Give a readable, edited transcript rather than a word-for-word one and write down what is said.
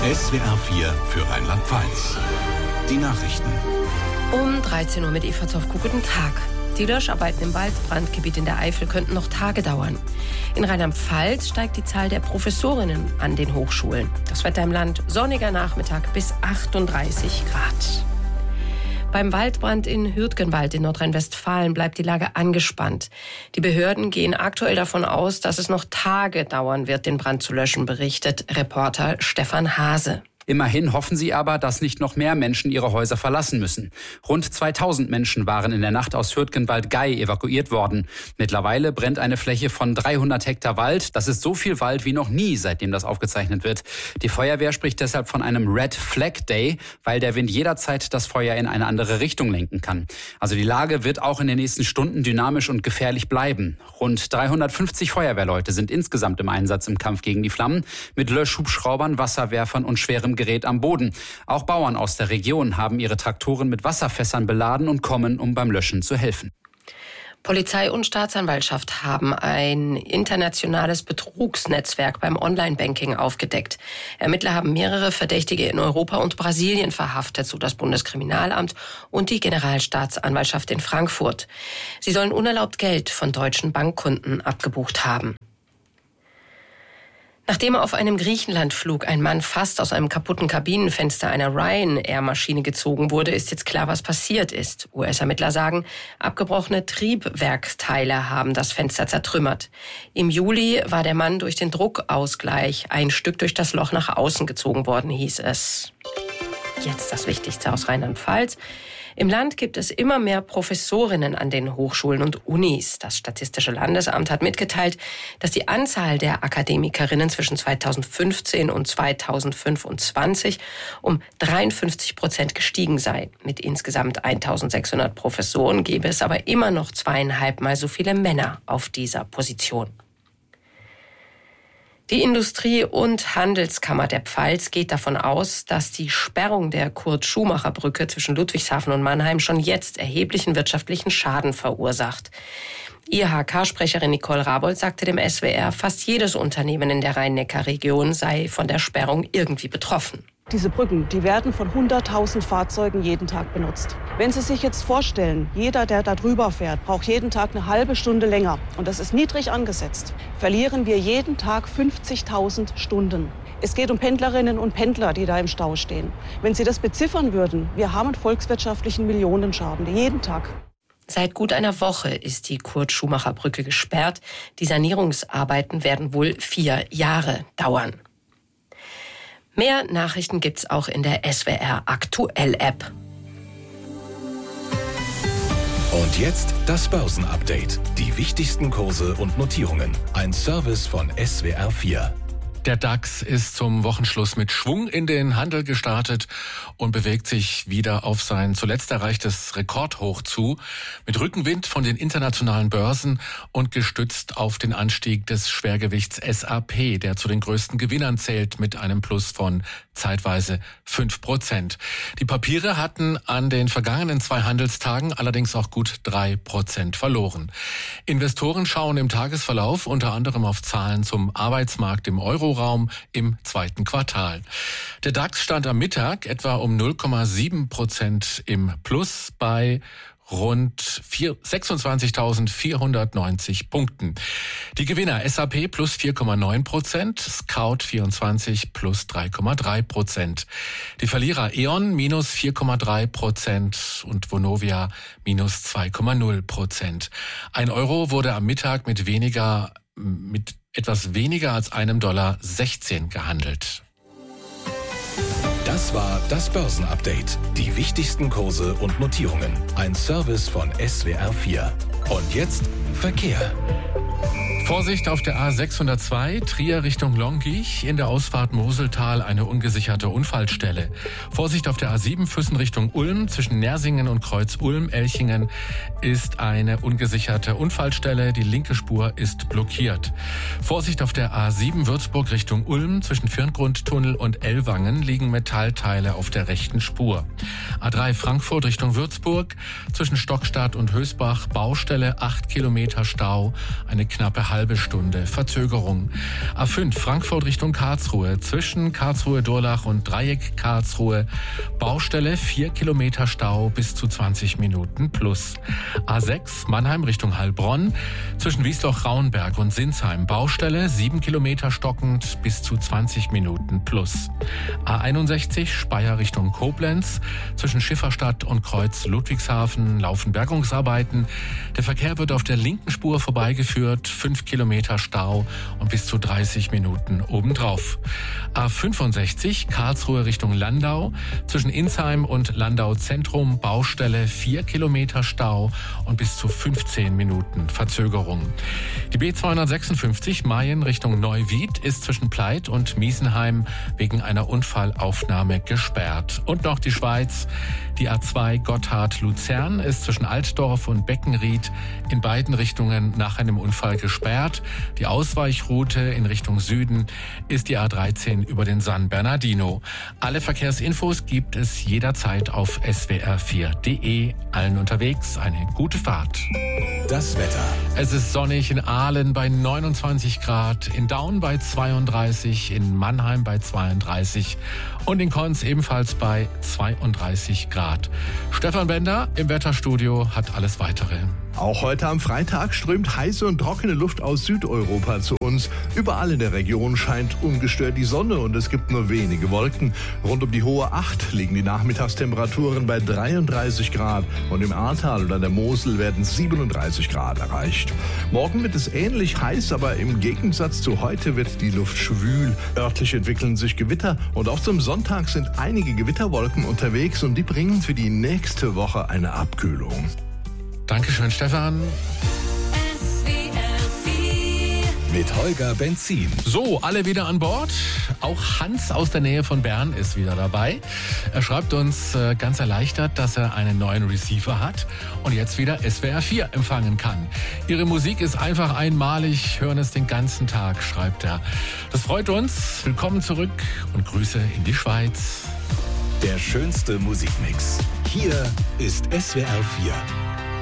SWR 4 für Rheinland-Pfalz. Die Nachrichten. Um 13 Uhr mit Eva Zofko. Guten Tag. Die Löscharbeiten im Waldbrandgebiet in der Eifel könnten noch Tage dauern. In Rheinland-Pfalz steigt die Zahl der Professorinnen an den Hochschulen. Das Wetter im Land: sonniger Nachmittag bis 38 Grad. Beim Waldbrand in Hürtgenwald in Nordrhein-Westfalen bleibt die Lage angespannt. Die Behörden gehen aktuell davon aus, dass es noch Tage dauern wird, den Brand zu löschen, berichtet Reporter Stefan Hase. Immerhin hoffen sie aber, dass nicht noch mehr Menschen ihre Häuser verlassen müssen. Rund 2000 Menschen waren in der Nacht aus Hürtgenwald-Gey evakuiert worden. Mittlerweile brennt eine Fläche von 300 Hektar Wald. Das ist so viel Wald wie noch nie, seitdem das aufgezeichnet wird. Die Feuerwehr spricht deshalb von einem Red Flag Day, weil der Wind jederzeit das Feuer in eine andere Richtung lenken kann. Also die Lage wird auch in den nächsten Stunden dynamisch und gefährlich bleiben. Rund 350 Feuerwehrleute sind insgesamt im Einsatz im Kampf gegen die Flammen, mit Löschhubschraubern, Wasserwerfern und schwerem Gerät am Boden. Auch Bauern aus der Region haben ihre Traktoren mit Wasserfässern beladen und kommen, um beim Löschen zu helfen. Polizei und Staatsanwaltschaft haben ein internationales Betrugsnetzwerk beim Online-Banking aufgedeckt. Ermittler haben mehrere Verdächtige in Europa und Brasilien verhaftet, so das Bundeskriminalamt und die Generalstaatsanwaltschaft in Frankfurt. Sie sollen unerlaubt Geld von deutschen Bankkunden abgebucht haben. Nachdem auf einem Griechenlandflug ein Mann fast aus einem kaputten Kabinenfenster einer Ryanair-Maschine gezogen wurde, ist jetzt klar, was passiert ist. US-Ermittler sagen, abgebrochene Triebwerksteile haben das Fenster zertrümmert. Im Juli war der Mann durch den Druckausgleich ein Stück durch das Loch nach außen gezogen worden, hieß es. Jetzt das Wichtigste aus Rheinland-Pfalz. Im Land gibt es immer mehr Professorinnen an den Hochschulen und Unis. Das Statistische Landesamt hat mitgeteilt, dass die Anzahl der Akademikerinnen zwischen 2015 und 2025 um 53% gestiegen sei. Mit insgesamt 1600 Professoren gäbe es aber immer noch 2,5 Mal so viele Männer auf dieser Position. Die Industrie- und Handelskammer der Pfalz geht davon aus, dass die Sperrung der Kurt-Schumacher-Brücke zwischen Ludwigshafen und Mannheim schon jetzt erheblichen wirtschaftlichen Schaden verursacht. IHK-Sprecherin Nicole Rabold sagte dem SWR, fast jedes Unternehmen in der Rhein-Neckar-Region sei von der Sperrung irgendwie betroffen. Diese Brücken, die werden von 100.000 Fahrzeugen jeden Tag benutzt. Wenn Sie sich jetzt vorstellen, jeder, der da drüber fährt, braucht jeden Tag eine halbe Stunde länger. Und das ist niedrig angesetzt. Verlieren wir jeden Tag 50.000 Stunden. Es geht um Pendlerinnen und Pendler, die da im Stau stehen. Wenn Sie das beziffern würden, wir haben einen volkswirtschaftlichen Millionenschaden jeden Tag. Seit gut einer Woche ist die Kurt-Schumacher-Brücke gesperrt. Die Sanierungsarbeiten werden wohl 4 Jahre dauern. Mehr Nachrichten gibt's auch in der SWR Aktuell App. Und jetzt das Börsenupdate. Die wichtigsten Kurse und Notierungen. Ein Service von SWR 4. Der DAX ist zum Wochenschluss mit Schwung in den Handel gestartet und bewegt sich wieder auf sein zuletzt erreichtes Rekordhoch zu, mit Rückenwind von den internationalen Börsen und gestützt auf den Anstieg des Schwergewichts SAP, der zu den größten Gewinnern zählt mit einem Plus von zeitweise 5%. Die Papiere hatten an den vergangenen 2 Handelstagen allerdings auch gut 3% verloren. Investoren schauen im Tagesverlauf unter anderem auf Zahlen zum Arbeitsmarkt im Euroraum im 2. Quartal. Der DAX stand am Mittag etwa um 0,7% im Plus bei rund 26.490 Punkten. Die Gewinner SAP plus 4,9%, Scout24 plus 3,3%. Die Verlierer E.ON minus 4,3% und Vonovia minus 2,0%. 1 Euro wurde am Mittag mit etwas weniger als $1,16 gehandelt. Das war das Börsenupdate. Die wichtigsten Kurse und Notierungen. Ein Service von SWR 4. Und jetzt Verkehr. Vorsicht auf der A602, Trier Richtung Longich, in der Ausfahrt Moseltal eine ungesicherte Unfallstelle. Vorsicht auf der A7 Füssen Richtung Ulm, zwischen Nersingen und Kreuz Ulm-Elchingen ist eine ungesicherte Unfallstelle, die linke Spur ist blockiert. Vorsicht auf der A7 Würzburg Richtung Ulm, zwischen Firngrundtunnel und Ellwangen liegen Metallteile auf der rechten Spur. A3 Frankfurt Richtung Würzburg, zwischen Stockstadt und Hösbach Baustelle, 8 Kilometer Stau, eine knappe halbe halbe Stunde Verzögerung. A5 Frankfurt Richtung Karlsruhe zwischen Karlsruhe-Durlach und Dreieck Karlsruhe. Baustelle 4 Kilometer Stau bis zu 20 Minuten plus. A6 Mannheim Richtung Heilbronn zwischen Wiesloch-Rauenberg und Sinsheim. Baustelle 7 Kilometer stockend bis zu 20 Minuten plus. A61 Speyer Richtung Koblenz zwischen Schifferstadt und Kreuz Ludwigshafen laufen Bergungsarbeiten. Der Verkehr wird auf der linken Spur vorbeigeführt, 5 Kilometer Stau und bis zu 30 Minuten obendrauf. A65 Karlsruhe Richtung Landau zwischen Insheim und Landau Zentrum. Baustelle 4 Kilometer Stau und bis zu 15 Minuten Verzögerung. Die B256 Mayen Richtung Neuwied ist zwischen Pleit und Miesenheim wegen einer Unfallaufnahme gesperrt. Und noch die Schweiz. Die A2 Gotthard-Luzern ist zwischen Altdorf und Beckenried in beiden Richtungen nach einem Unfall gesperrt. Die Ausweichroute in Richtung Süden ist die A13 über den San Bernardino. Alle Verkehrsinfos gibt es jederzeit auf swr4.de. Allen unterwegs eine gute Fahrt. Das Wetter. Es ist sonnig in Aalen bei 29 Grad, in Daun bei 32, in Mannheim bei 32 und in Konz ebenfalls bei 32 Grad. Stefan Bender im Wetterstudio hat alles Weitere. Auch heute am Freitag strömt heiße und trockene Luft aus Südeuropa zu uns. Überall in der Region scheint ungestört die Sonne und es gibt nur wenige Wolken. Rund um die Hohe Acht liegen die Nachmittagstemperaturen bei 33 Grad und im Ahrtal oder der Mosel werden 37 Grad erreicht. Morgen wird es ähnlich heiß, aber im Gegensatz zu heute wird die Luft schwül. Örtlich entwickeln sich Gewitter und auch zum Sonntag sind einige Gewitterwolken unterwegs und die bringen für die nächste Woche eine Abkühlung. Dankeschön, Stefan. Mit Holger Benzin. So, alle wieder an Bord. Auch Hans aus der Nähe von Bern ist wieder dabei. Er schreibt uns ganz erleichtert, dass er einen neuen Receiver hat und jetzt wieder SWR 4 empfangen kann. Ihre Musik ist einfach einmalig, hören es den ganzen Tag, schreibt er. Das freut uns. Willkommen zurück und Grüße in die Schweiz. Der schönste Musikmix. Hier ist SWR 4.